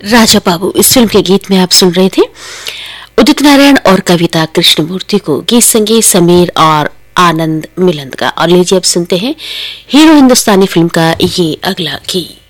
राजा बाबू इस फिल्म के गीत में आप सुन रहे थे उदित नारायण और कविता कृष्णमूर्ति को। गीत संगीत समीर और आनंद मिलंद का। और लीजिए अब सुनते हैं हीरो हिंदुस्तानी फिल्म का ये अगला गीत।